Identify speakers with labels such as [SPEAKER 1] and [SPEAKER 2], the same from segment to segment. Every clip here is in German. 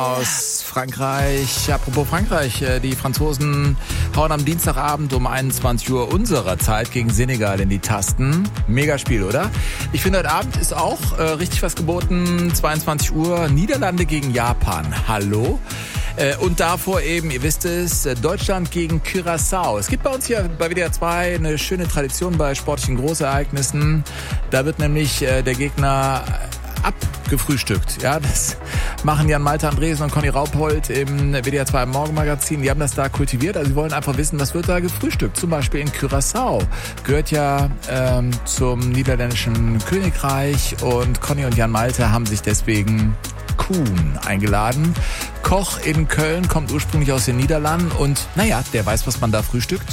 [SPEAKER 1] aus Frankreich. Apropos Frankreich, die Franzosen hauen am Dienstagabend um 21 Uhr unserer Zeit gegen Senegal in die Tasten. Megaspiel, oder? Ich finde, heute Abend ist auch richtig was geboten. 22 Uhr, Niederlande gegen Japan. Hallo? Und davor eben, ihr wisst es, Deutschland gegen Curaçao. Es gibt bei uns hier bei WDR 2 eine schöne Tradition bei sportlichen Großereignissen. Da wird nämlich der Gegner abgefrühstückt. Ja, das machen Jan Malte Andresen und Conny Raupold im WDR 2 Morgenmagazin. Die haben das da kultiviert. Also sie wollen einfach wissen, was wird da gefrühstückt. Zum Beispiel in Curaçao. Gehört ja zum niederländischen Königreich. Und Conny und Jan Malte haben sich deswegen Kuhn eingeladen. Koch in Köln, kommt ursprünglich aus den Niederlanden. Und naja, der weiß, was man da frühstückt.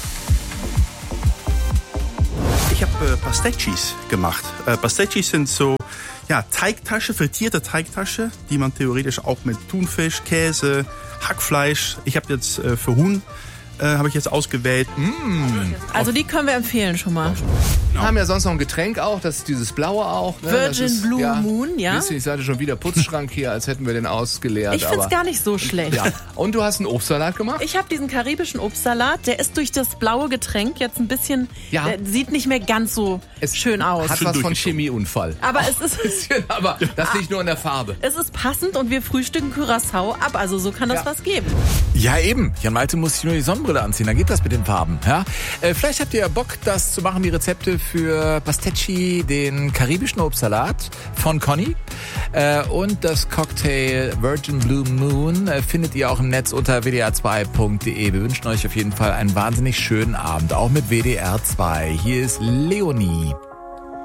[SPEAKER 2] Ich habe Pastetschis gemacht. Pastetschis sind so Teigtasche, frittierte Teigtasche, die man theoretisch auch mit Thunfisch, Käse, Hackfleisch. Ich habe jetzt für Huhn habe ich jetzt ausgewählt.
[SPEAKER 3] Also die können wir empfehlen schon mal.
[SPEAKER 4] Wir haben ja sonst noch ein Getränk auch, das ist dieses blaue auch. Ne?
[SPEAKER 3] Virgin Blue Moon, ja.
[SPEAKER 4] Wisst ihr, ich sagte schon wieder Putzschrank hier, als hätten wir den ausgeleert.
[SPEAKER 3] Ich find's gar nicht so schlecht.
[SPEAKER 4] Ja. Und du hast einen Obstsalat gemacht?
[SPEAKER 3] Ich habe diesen karibischen Obstsalat, der ist durch das blaue Getränk jetzt ein bisschen, sieht nicht mehr ganz so schön aus.
[SPEAKER 4] Hat was von Chemieunfall.
[SPEAKER 3] Aber es ist
[SPEAKER 4] aber das liegt nur in der Farbe.
[SPEAKER 3] Es ist passend und wir frühstücken Curaçao ab, also so kann das was geben.
[SPEAKER 1] Ja, eben. Jan Malte muss sich nur die Sonnenbrille anziehen, dann geht das mit den Farben. Ja? Vielleicht habt ihr ja Bock, das zu machen, die Rezepte für Pastetchi, den karibischen Obstsalat von Conny und das Cocktail Virgin Blue Moon findet ihr auch im Netz unter wdr2.de. Wir wünschen euch auf jeden Fall einen wahnsinnig schönen Abend, auch mit WDR 2. Hier ist Leonie.